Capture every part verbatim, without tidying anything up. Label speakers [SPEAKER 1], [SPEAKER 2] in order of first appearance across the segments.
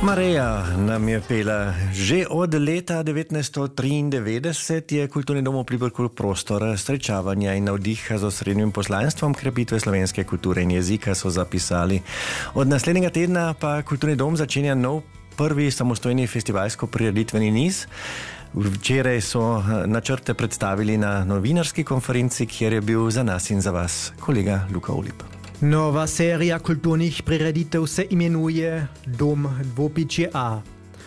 [SPEAKER 1] Mareja nam je pela. Že od leta devetnajststo triindevetdeset je Kulturni dom v Pliberku prostor srečavanja in navdiha z osrednjim poslanstvom krepitve slovenske kulture in jezika, so zapisali. Od naslednjega tedna pa Kulturni dom začenja nov prvi samostojni festivalsko-prireditveni niz. Včeraj so načrte predstavili na novinarski konferenci, kjer je bil za nas in za vas kolega Luka Ulip.
[SPEAKER 2] Nova serija kulturnih prireditev se imenuje Dom Dvopičje A.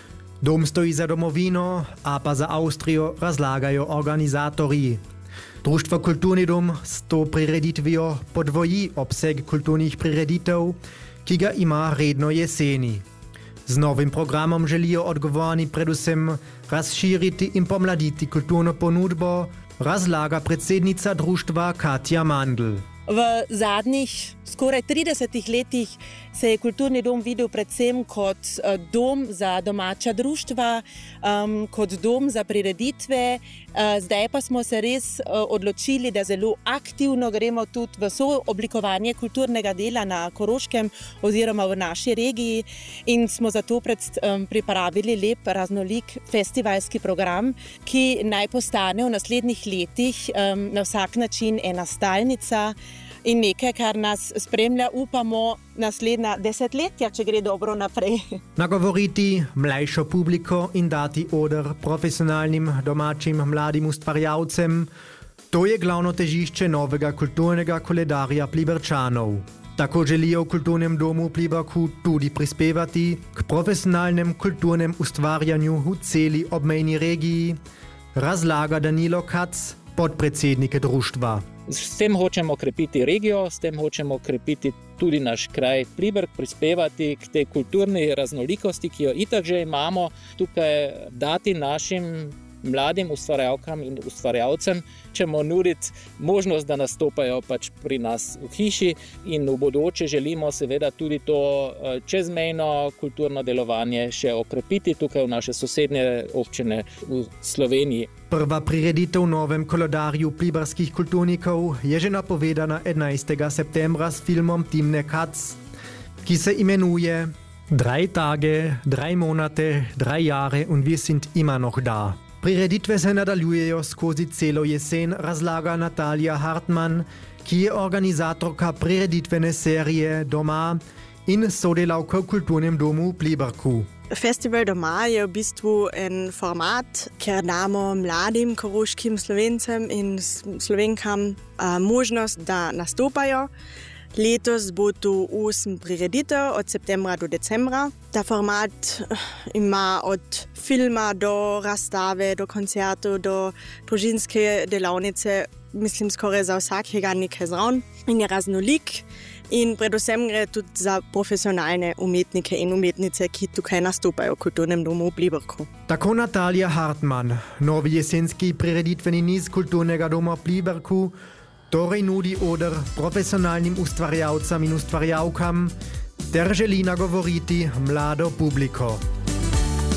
[SPEAKER 2] Dom stoji za domovino, a pa za Avstrijo, razlagajo organizatorji. Društvo Kulturni dom s to prireditvijo podvoji obseg kulturnih prireditev, ki ga ima redno jeseni. Z novim programom želijo odgovorni predvsem razširiti in pomladiti kulturno ponudbo, razlaga predsednica društva Katja Mandl.
[SPEAKER 3] V zadnjih skoraj tridesetih letih se je Kulturni dom videl predvsem kot dom za domača društva, um, kot dom za prireditve. Zdaj pa smo se res odločili, da zelo aktivno gremo tudi v sooblikovanje kulturnega dela na Koroškem oziroma v naši regiji in smo zato pred, um, pripravili lep raznolik festivalski program, ki naj postane v naslednjih letih um, na vsak način ena stalnica in nekaj, kar nas spremlja, upamo, naslednja desetletja, če gre dobro naprej.
[SPEAKER 2] Nagovoriti mlajšo publiko in dati oder profesionalnim domačim mladim ustvarjalcem, to je glavno težišče novega kulturnega koledarja Pliberčanov. Tako želijo v Kulturnem domu v Pliberku tudi prispevati k profesionalnem kulturnem ustvarjanju v celi obmejni regiji, razlaga Danilo Kac, podpredsednik društva.
[SPEAKER 4] S tem hočemo krepiti regijo, s tem hočemo krepiti tudi naš kraj Pliberk, prispevati k tej kulturni raznolikosti, ki jo itak že imamo, tukaj dati našim mladim ustvarjalkam in ustvarjalcem, ćemo nuditi možnost, da nastopajo pač pri nas v hiši in v bodoče želimo seveda tudi to čezmejno kulturno delovanje še okrepiti tukaj v naše sosednje občine v Sloveniji.
[SPEAKER 2] Prva prireditev v novem koledarju pliberskih kulturnikov je že napovedana enajstega septembra s filmom Timne Kac, ki se imenuje Drei Tage, drei Monate, drei Jahre und wir sind immer noch da. Prireditve se nadaljujejo skozi celo jesen, razlaga Natalija Hartmann, ki je organizatorka prireditvene serije Doma in sodelavka v Kulturnem domu v Pliberku.
[SPEAKER 5] Festival Doma je v bistvu en format, kjer damo mladim koroškim Slovencem in Slovenkam a, možnost, da nastopajo. Letos bo tu osem prireditev od septembra do decembra. Ta format ima od filma do razstave, do koncertov, do družinske delavnice, mislim skoraj za vsakega nekaj zraven in je raznolik. In predvsem gre tudi za profesionalne umetnike in umetnice, ki tukaj nastopajo v Kulturnem domu v Pliberku.
[SPEAKER 2] Tako Natalija Hartmann, novi jesenski prireditveni niz Kulturnega doma v Pliberku, torej nudi oder profesionalnim ustvarjalcem in ustvarjalkam ter želi nagovoriti mlado publiko.